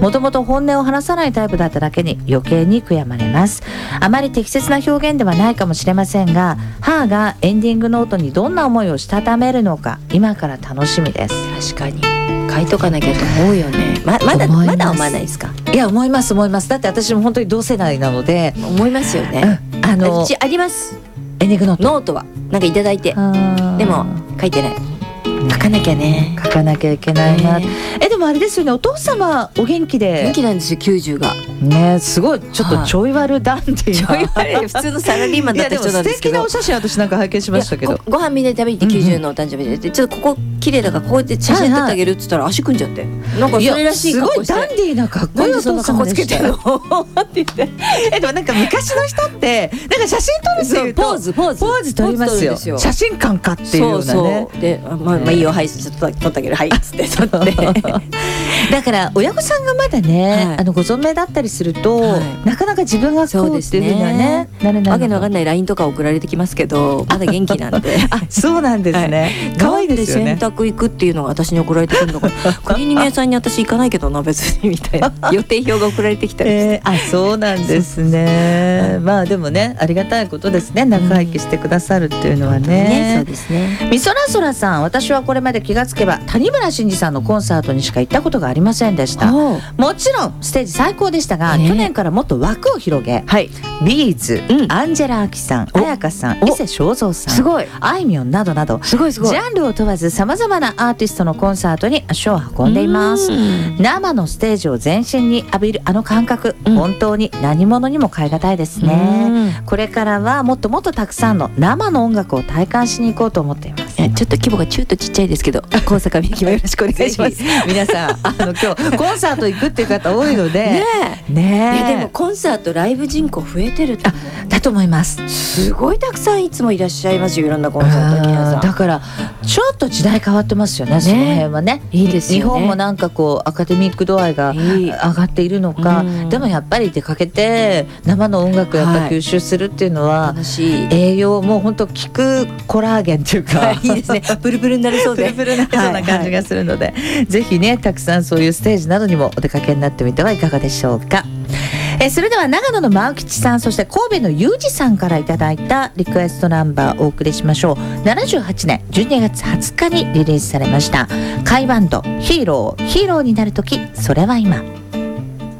もともと本音を話さないタイプだっただけに余計に悔やまれます。あまり適切な表現ではないかもしれませんが、母がエンディングノートにどんな思いをしたためるのか今から楽しみです。 確かに書いとかなきゃと思うよね。まだ思わないですか？ いや、思います。だって私も本当に同世代なので思いますよね。うちあります、 エンディングノートはなんかいただいて、でも書いてない。書かなきゃね。 書かなきゃいけないな。でもあれですよね、お父様お元気で。 元気なんですよ、90がね。すごいちょっとちょい悪ダンディーな、 ちょい悪い普通のサラリーマンだった人なんですけど、 素敵なお写真私なんか拝見しましたけど、 ご飯みんなで食べに行って90のお誕生日で、ちょっとここ綺麗だからこうやって写真撮ってあげるっつったら足組んじゃって、なんかそれらしい格好して、 すごいダンディーなかっこいいお父様でしたよって言ってでもなんか昔の人ってなんか写真撮るっていうとポーズ撮りますよ。写真館かっていうようなね。 でまあいいよ、はい、ちょっと撮ってあげる、はいっつって撮ってだから親御さんがまだね、ご存命だったりすると、なかなか自分がこうっていうふうにはね、なれない。 わけのわかんない LINE とか送られてきますけど、まだ元気なんであ、そうなんですね。可愛いですよね。 洗濯行くっていうのが私に送られてくるのかクリーニング屋さんに私行かないけどな別にみたいな予定表が送られてきたりして、 あ、そうなんですね。まあでもね、ありがたいことですね、長生きしてくださるっていうのはね。 そうですね。 みそらそらさん、私はこれまで気がつけば谷村新司さんのコンサートにしか行ったことがありませんでした。もちろんステージ最高でしたが、去年からもっと枠を広げ、ビーズ、アンジェラ・アキさん、彩香さん、伊勢正三さん、 すごいあいみょんなどなど、ジャンルを問わずさまざまなアーティストのコンサートに足を運んでいます。生のステージを全身に浴びるあの感覚、本当に何者にも代え難いですね。これからはもっともっとたくさんの生の音楽を体感しに行こうと思っています。 ちょっと規模がちょっとちっちゃいですけど、高坂みゆきもよろしくお願いします。 皆さん今日コンサート行くっていう方多いのでね。でもコンサートライブ人口増えてるとだと思います。 すごいたくさんいつもいらっしゃいますよ、いろんなコンサートに皆さん。 だからちょっと時代変わってますよね、その辺はね。 いいですよね。 日本もなんかこうアカデミック度合いが上がっているのか、でもやっぱり出かけて生の音楽をやっぱ吸収するっていうのは、栄養もう本当効くコラーゲンっていうか、 いいですね。プルプルになりそうでプルプルになりそうな感じがするので、ぜひね、たくさんそういうステージなどにもお出かけになってみてはいかがでしょうか。それでは長野の真吉さん、そして神戸のゆうじさんからいただいたリクエストナンバーをお送りしましょう。78年12月20日にリリースされました甲斐バンドヒーローになるとき、それは今。